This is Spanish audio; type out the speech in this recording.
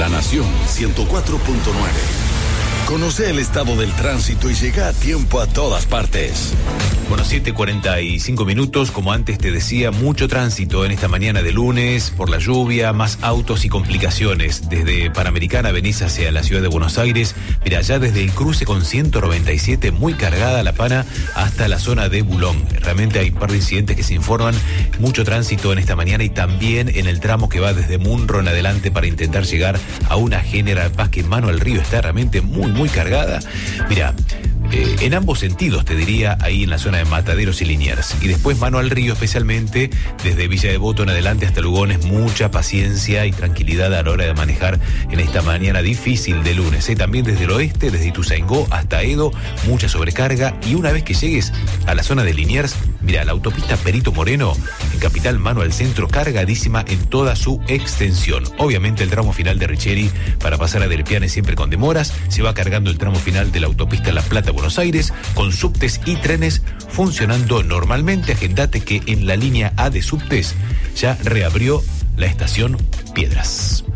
La Nación 104.9. Conoce el estado del tránsito y llega a tiempo a todas partes. Bueno, 7:45. Como antes te decía, mucho tránsito en esta mañana de lunes por la lluvia, más autos y complicaciones. Desde Panamericana venís hacia la ciudad de Buenos Aires. Mira, ya desde el cruce con 197, muy cargada la Pana, hasta la zona de Bulón. Realmente hay un par de incidentes que se informan. Mucho tránsito en esta mañana y también en el tramo que va desde Munro en adelante para intentar llegar a una General Paz, que Mano al Río está realmente muy cargada. Mira, en ambos sentidos, te diría, ahí en la zona de Mataderos y Liniers. Y después Mano al Río, especialmente desde Villa Devoto en adelante hasta Lugones, mucha paciencia y tranquilidad a la hora de manejar en esta mañana difícil de lunes. También desde el oeste, desde Ituzaingó hasta Edo, mucha sobrecarga. Y una vez que llegues a la zona de Liniers, mira, la autopista Perito Moreno, en Capital, Mano al centro, cargadísima en toda su extensión. Obviamente el tramo final de Richeri para pasar a Delpiane siempre con demoras. Se va cargando el tramo final de la autopista La Plata, Buenos Aires, con subtes y trenes funcionando normalmente. Agendate que en la línea A de subtes ya reabrió la estación Piedras.